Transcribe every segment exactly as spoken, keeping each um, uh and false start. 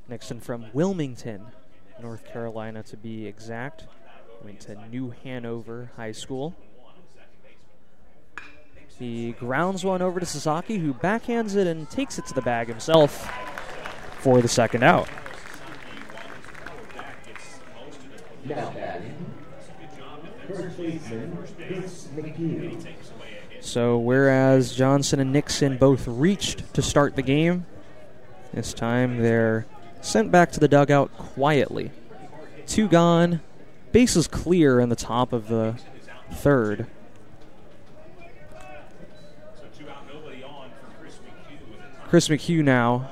Nixon from Wilmington, North Carolina to be exact. Went to New Hanover High School. He grounds one over to Sasaki, who backhands it and takes it to the bag himself for the second out. So whereas Johnson and Nixon both reached to start the game, this time they're sent back to the dugout quietly. Two gone, bases clear in the top of the third. Chris McHugh now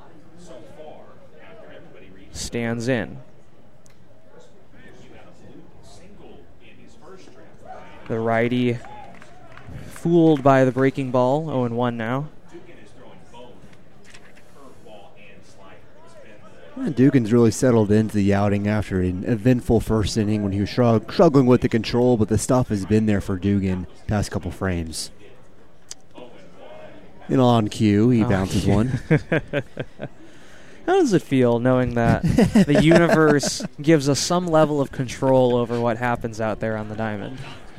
stands in. The righty fooled by the breaking ball, oh and one now. And Dugan's really settled into the outing after an eventful first inning when he was shrug- struggling with the control, but the stuff has been there for Dugan past couple frames. And on cue, he oh, bounces yeah. one. How does it feel knowing that the universe gives us some level of control over what happens out there on the diamond?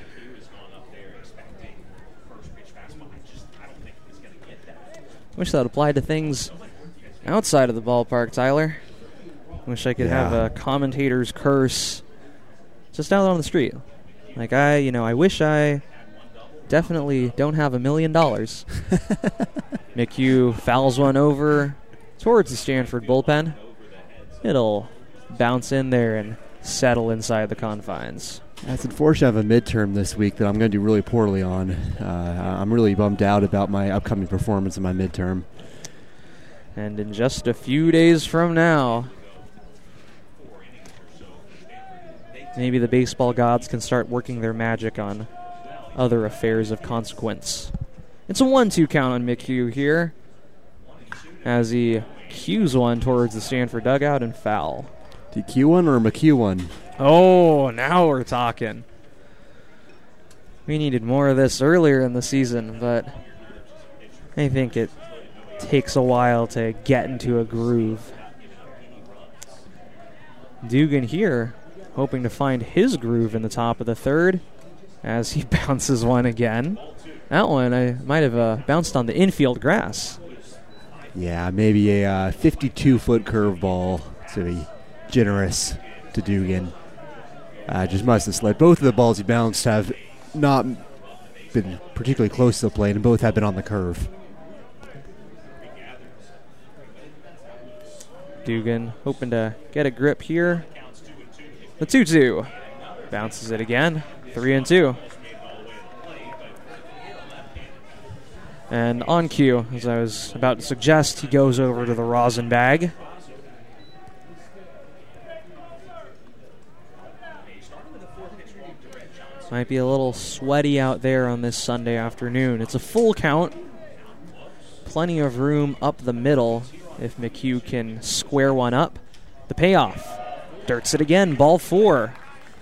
Wish that applied to things outside of the ballpark, Tyler. Wish I could yeah. have a commentator's curse just out on the street. Like, I, you know, I wish I definitely don't have a million dollars. McHugh fouls one over towards the Stanford bullpen. It'll bounce in there and settle inside the confines. That's unfortunate. I have a midterm this week that I'm going to do really poorly on. Uh, I'm really bummed out about my upcoming performance in my midterm. And in just a few days from now, maybe the baseball gods can start working their magic on other affairs of consequence. It's a one two count on McHugh here as he cues one towards the Stanford dugout and foul. D Q one or McHugh one? Oh, now we're talking. We needed more of this earlier in the season, but I think it takes a while to get into a groove. Dugan here hoping to find his groove in the top of the third as he bounces one again. That one I might have uh, bounced on the infield grass. Yeah, maybe a uh, fifty-two-foot curveball to be generous to Dugan. Uh, just must have slid. Both of the balls he bounced have not been particularly close to the plate, and both have been on the curve. Dugan hoping to get a grip here. The two two. Bounces it again. three and two. And on cue, as I was about to suggest, he goes over to the rosin bag. Might be a little sweaty out there on this Sunday afternoon. It's a full count. Plenty of room up the middle if McHugh can square one up. The payoff. Dirts it again. Ball four.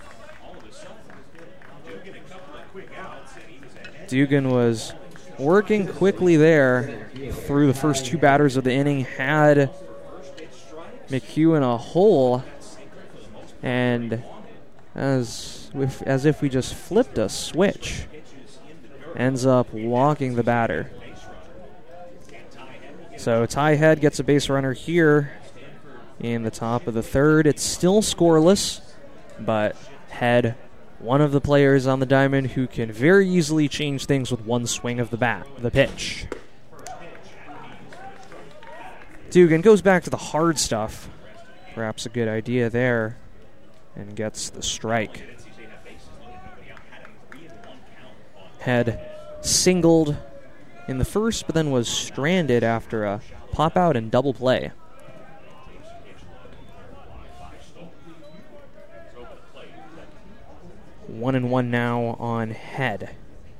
Dugan was working quickly there through the first two batters of the inning. Had McHugh in a hole. And as... If, as if we just flipped a switch, ends up walking the batter. So Ty Head gets a base runner here in the top of the third. It's still scoreless, but Head, one of the players on the diamond who can very easily change things with one swing of the bat, the pitch. Dugan goes back to the hard stuff. Perhaps a good idea there, and gets the strike. Head singled in the first, but then was stranded after a pop out and double play. One and one now on Head.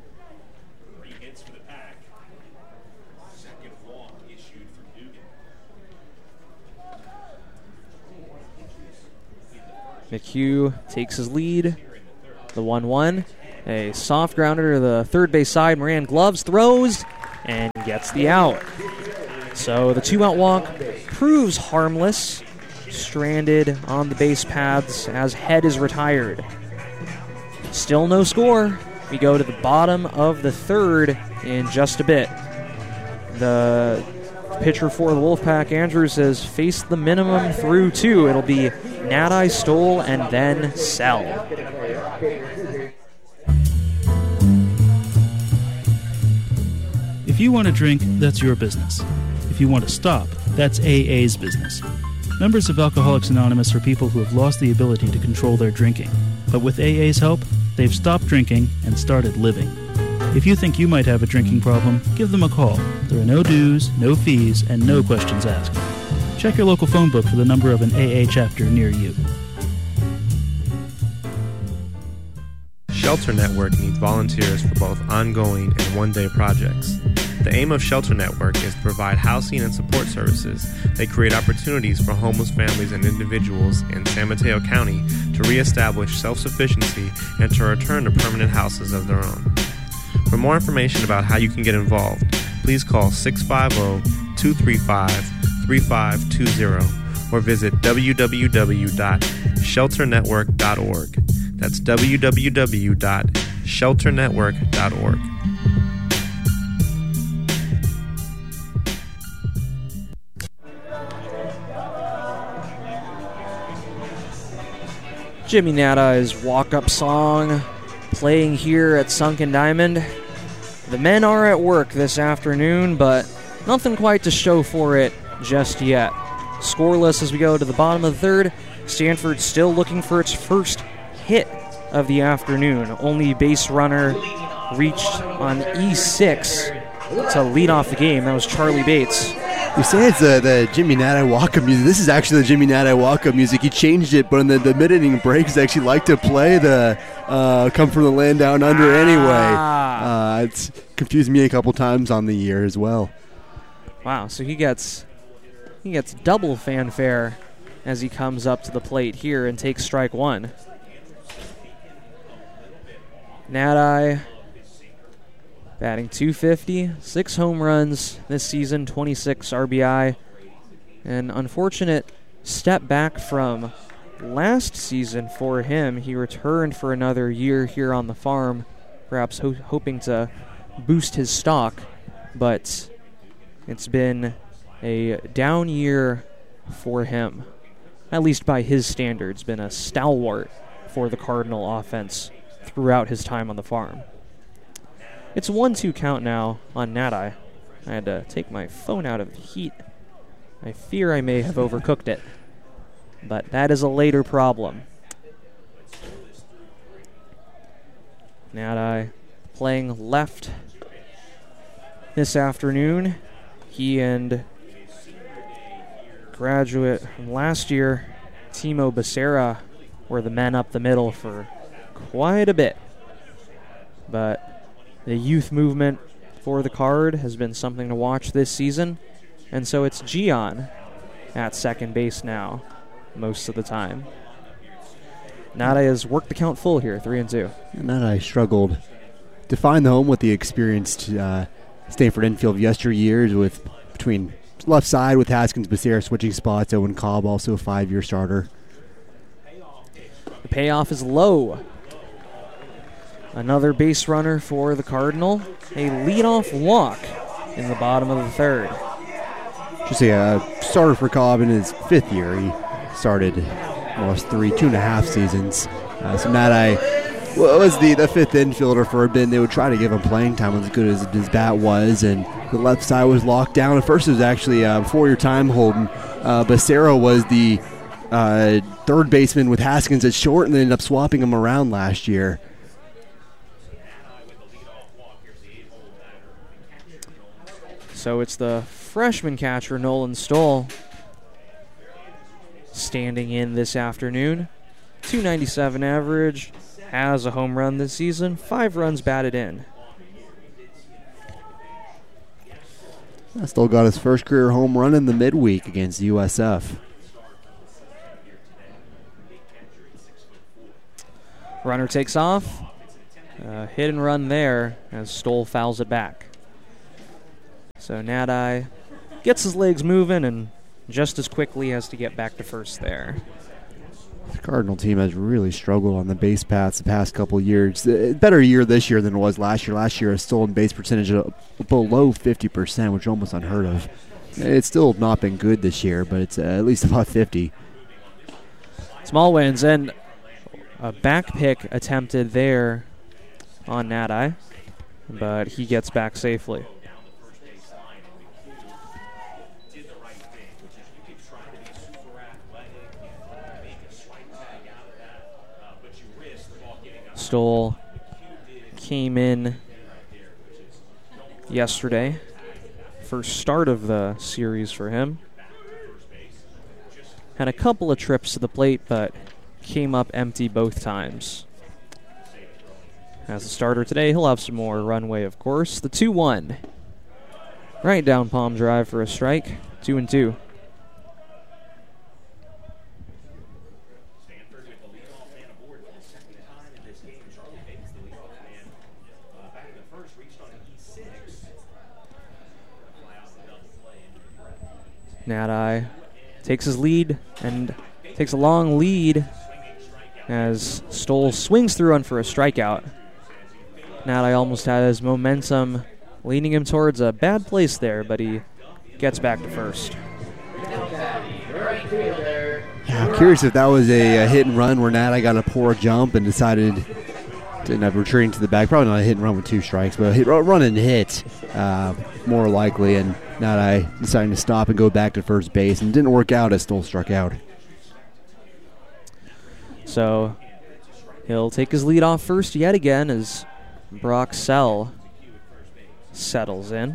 McHugh takes his lead. The one one. A soft grounder to the third base side. Moran gloves, throws, and gets the out. So the two-out walk proves harmless stranded on the base paths as Head is retired. Still no score. We go to the bottom of the third in just a bit. The pitcher for the Wolfpack, Andrews, has faced the minimum through two. It'll be Nadi, Stoll, and then Sell. If you want to drink, that's your business. If you want to stop, that's A A's business. Members of Alcoholics Anonymous are people who have lost the ability to control their drinking. But with A A's help, they've stopped drinking and started living. If you think you might have a drinking problem, give them a call. There are no dues, no fees, and no questions asked. Check your local phone book for the number of an A A chapter near you. Shelter Network needs volunteers for both ongoing and one-day projects. The aim of Shelter Network is to provide housing and support services that create opportunities for homeless families and individuals in San Mateo County to reestablish self-sufficiency and to return to permanent houses of their own. For more information about how you can get involved, please call six five zero, two three five, three five two zero or visit w w w dot shelter network dot org. That's w w w dot shelter network dot org. Jimmy Nadi's walk-up song playing here at Sunken Diamond. The men are at work this afternoon, but nothing quite to show for it just yet. Scoreless as we go to the bottom of the third. Stanford still looking for its first hit of the afternoon. Only base runner reached on E six to lead off the game. That was Charlie Bates. You say it's uh, the Jimmy Nadi walk-up music. This is actually the Jimmy Nadi walk-up music. He changed it, but in the, the mid-inning breaks, they actually like to play the uh, Come From the Land Down Under ah. anyway. Uh, it's confused me a couple times on the year as well. Wow, so he gets he gets double fanfare as he comes up to the plate here and takes strike one. Nadi batting two fifty, six home runs this season, twenty-six R B I. An unfortunate step back from last season for him. He returned for another year here on the farm, perhaps ho- hoping to boost his stock, but it's been a down year for him, at least by his standards. Been a stalwart for the Cardinal offense throughout his time on the farm. It's a one two count now on Nadi. I had to take my phone out of the heat. I fear I may have overcooked it, but that is a later problem. Nadi playing left this afternoon. He and graduate from last year, Timo Becerra, were the men up the middle for quite a bit. But the youth movement for the Card has been something to watch this season, and so it's Gian at second base now most of the time. Nadi has worked the count full here, three and two. Nadi struggled to find the home with the experienced uh, Stanford infield yesteryears, with between left side with Haskins, Becerra switching spots. Owen Cobb, also a five-year starter. The payoff is low. Another base runner for the Cardinal. A leadoff walk in the bottom of the third. Should say a starter for Cobb in his fifth year. He started almost three, two and a half seasons. Uh, so Nadi was the, the fifth infielder for a bit. They would try to give him playing time as good as his bat was, and the left side was locked down. At first it was actually uh, before your time, Holden. Uh, Becerra was the uh, third baseman with Haskins at short, and they ended up swapping him around last year. So it's the freshman catcher, Nolan Stoll, standing in this afternoon. two ninety-seven average, has a home run this season, five runs batted in. Stoll got his first career home run in the midweek against U S F. Runner takes off. Uh, hit and run there as Stoll fouls it back. So Nadi gets his legs moving and just as quickly as to get back to first there. The Cardinal team has really struggled on the base paths the past couple of years. A better year this year than it was last year. Last year, a stolen base percentage of below fifty percent, which is almost unheard of. It's still not been good this year, but it's uh, at least about fifty. Small wins, and a back pick attempted there on Nadi, but he gets back safely. Stoll came in yesterday. First start of the series for him. Had a couple of trips to the plate, but came up empty both times. As a starter today, he'll have some more runway, of course. The two one. Right down Palm Drive for a strike. Two and two. Nadi takes his lead and takes a long lead as Stoll swings through one for a strikeout. Nadi almost had his momentum leading him towards a bad place there, but he gets back to first. Yeah, I'm curious if that was a, a hit and run where Nadi got a poor jump and decided to end up retreating to the back. Probably not a hit and run with two strikes, but a hit, run and hit uh, more likely. And Nadi deciding to stop and go back to first base, and didn't work out as Stoll struck out. So he'll take his lead off first yet again as Brock Sell settles in.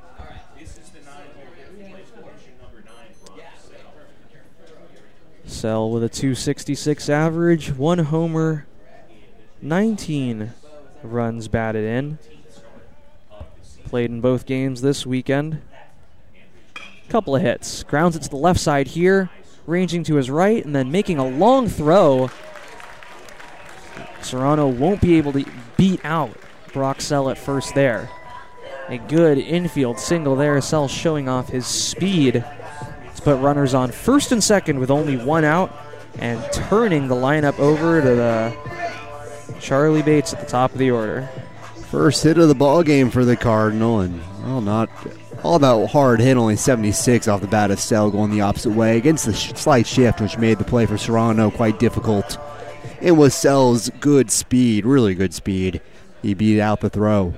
Sell with a two sixty-six average, one homer, nineteen runs batted in. Played in both games this weekend. Couple of hits. Grounds it to the left side here, ranging to his right, and then making a long throw. Serrano won't be able to beat out Brock Sell at first there. A good infield single there. Sell showing off his speed. Let's put runners on first and second with only one out, and turning the lineup over to the Charlie Bates at the top of the order. First hit of the ball game for the Cardinal, and well, not all that hard hit, only seventy-six off the bat of Sell going the opposite way against the sh- slight shift, which made the play for Serrano quite difficult. It was Sell's good speed, really good speed. He beat out the throw.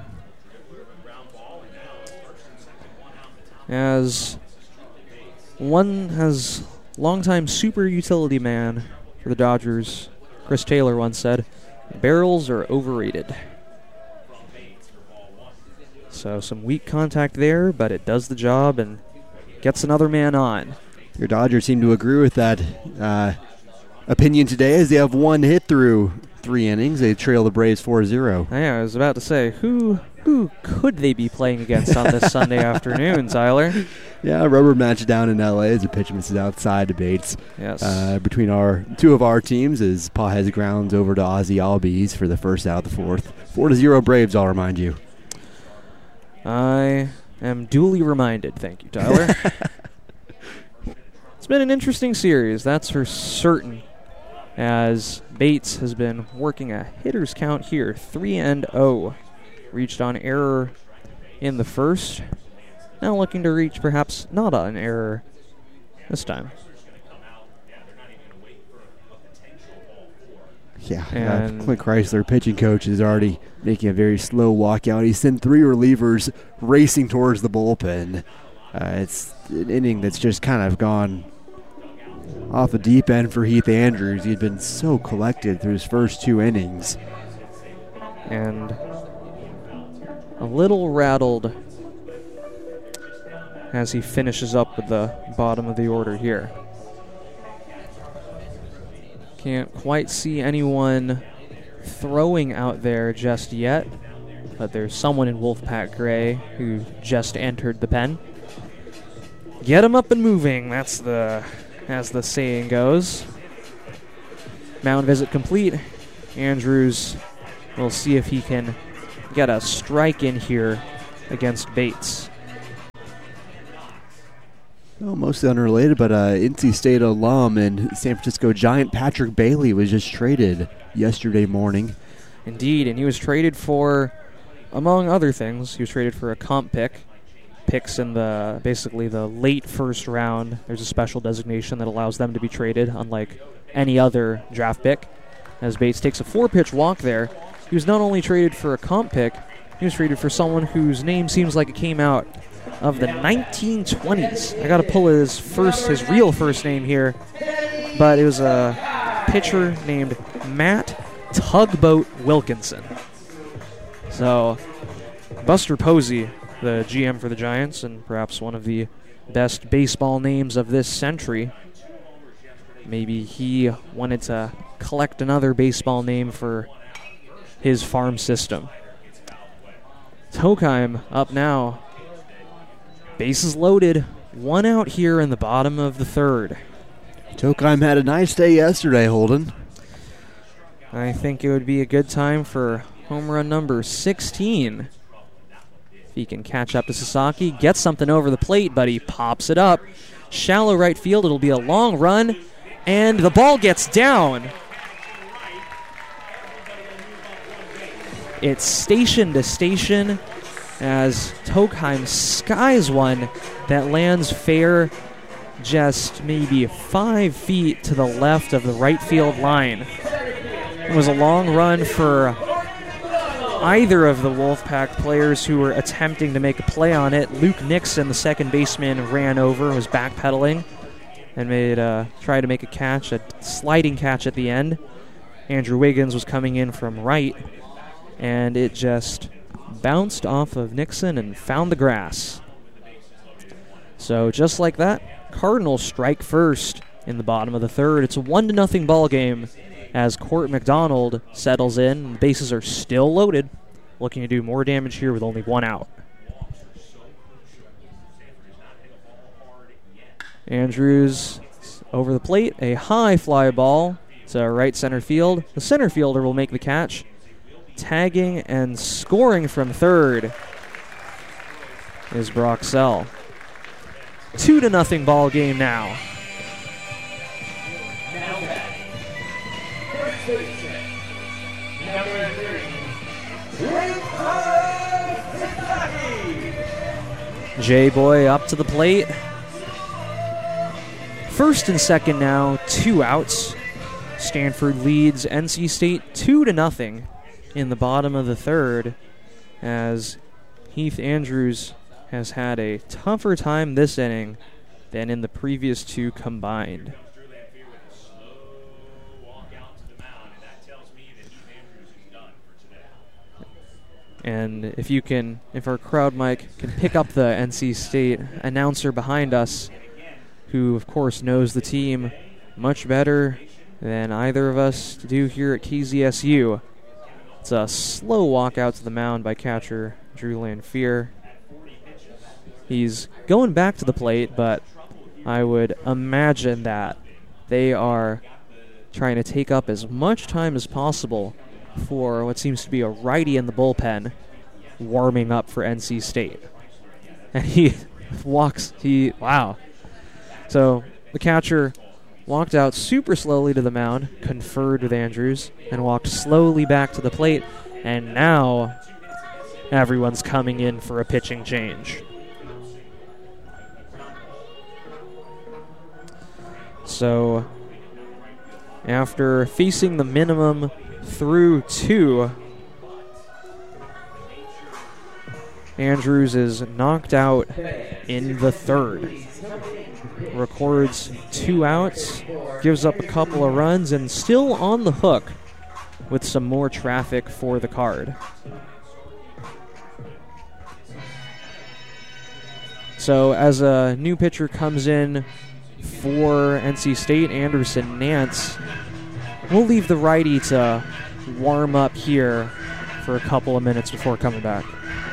As one has longtime super utility man for the Dodgers, Chris Taylor once said, barrels are overrated. So some weak contact there, but it does the job and gets another man on. Your Dodgers seem to agree with that uh, opinion today, as they have one hit through three innings. They trail the Braves four zero. Yeah, I was about to say, who who could they be playing against on this Sunday afternoon, Tyler? Yeah, a rubber match down in L A as the pitch misses outside debates. Yes. Uh, between our two of our teams as Pajes grounds over to Ozzy Albies for the first out of the fourth. four to zero Braves, I'll remind you. I am duly reminded. Thank you, Tyler. It's been an interesting series, that's for certain, as Bates has been working a hitter's count here, three and oh. Reached on error in the first. Now looking to reach perhaps not on error this time. Yeah, and uh, Clint Chrysler, pitching coach, is already making a very slow walkout. He sent three relievers racing towards the bullpen. Uh, it's an inning that's just kind of gone off the deep end for Heath Andrews. He'd been so collected through his first two innings. And a little rattled as he finishes up with the bottom of the order here. Can't quite see anyone throwing out there just yet, but there's someone in Wolfpack Gray who just entered the pen. Get him up and moving, that's the, as the saying goes. Mound visit complete. Andrews will see if he can get a strike in here against Bates. Oh, mostly unrelated, but uh, N C State alum and San Francisco Giant Patrick Bailey was just traded yesterday morning. Indeed, and he was traded for, among other things, he was traded for a comp pick. Picks in the basically the late first round. There's a special designation that allows them to be traded, unlike any other draft pick. As Bates takes a four-pitch walk there, he was not only traded for a comp pick, he was traded for someone whose name seems like it came out of the nineteen twenties. I got to pull his first, his real first name here, but it was a pitcher named Matt Tugboat Wilkinson. So, Buster Posey, the G M for the Giants, and perhaps one of the best baseball names of this century. Maybe he wanted to collect another baseball name for his farm system. Tokheim up now. Bases loaded. One out here in the bottom of the third. Tokheim had a nice day yesterday, Holden. I think it would be a good time for home run number sixteen. If he can catch up to Sasaki, gets something over the plate, but he pops it up. Shallow right field, it'll be a long run, and the ball gets down. It's station to station as Tokheim skies one that lands fair just maybe five feet to the left of the right field line. It was a long run for either of the Wolfpack players who were attempting to make a play on it. Luke Nixon, the second baseman, ran over, was backpedaling, and made uh, try to make a catch, a sliding catch at the end. Andrew Wiggins was coming in from right, and it just bounced off of Nixon and found the grass. So just like that, Cardinals strike first in the bottom of the third. It's a one to nothing ball game as Court McDonald settles in. The bases are still loaded, looking to do more damage here with only one out. Andrews over the plate, a high fly ball to right center field. The center fielder will make the catch. Tagging and scoring from third is Broxell. Two to nothing ball game now. J-Boy up to the plate. First and second now, two outs. Stanford leads N C State two to nothing in the bottom of the third, as Heath Andrews has had a tougher time this inning than in the previous two combined. And if you can, if our crowd mic can pick up the N C State announcer behind us, who of course knows the team much better than either of us do here at K Z S U. It's a slow walk out to the mound by catcher Drew Lanphier. He's going back to the plate, but I would imagine that they are trying to take up as much time as possible for what seems to be a righty in the bullpen warming up for N C State. And he walks, he, wow. So the catcher walked out super slowly to the mound, conferred with Andrews, and walked slowly back to the plate. And now everyone's coming in for a pitching change. So after facing the minimum through two, Andrews is knocked out in the third. Records two outs, gives up a couple of runs, and still on the hook with some more traffic for the Card. So as a new pitcher comes in for N C State, Anderson Nance, we'll leave the righty to warm up here for a couple of minutes before coming back.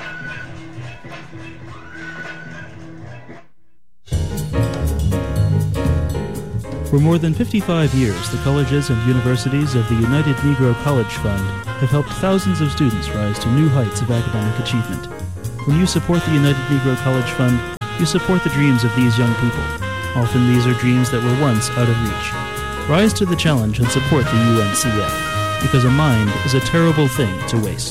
For more than fifty-five years, the colleges and universities of the United Negro College Fund have helped thousands of students rise to new heights of academic achievement. When you support the United Negro College Fund, you support the dreams of these young people. Often these are dreams that were once out of reach. Rise to the challenge and support the U N C F, because a mind is a terrible thing to waste.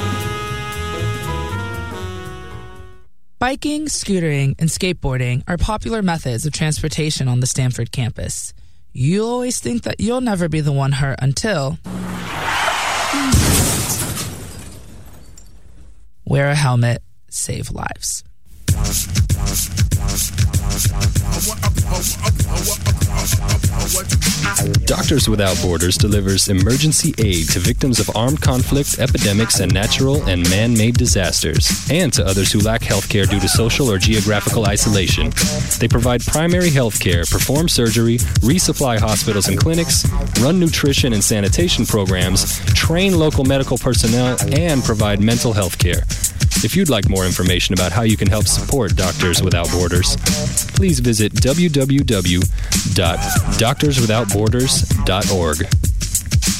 Biking, scootering, and skateboarding are popular methods of transportation on the Stanford campus. You always think that you'll never be the one hurt until... Wear a helmet, save lives. Doctors Without Borders delivers emergency aid to victims of armed conflict, epidemics, and natural and man-made disasters, and to others who lack health care due to social or geographical isolation. They provide primary health care, perform surgery, resupply hospitals and clinics, run nutrition and sanitation programs, train local medical personnel, and provide mental health care. If you'd like more information about how you can help support Doctors Without Borders, please visit w w w dot doctors without borders dot org.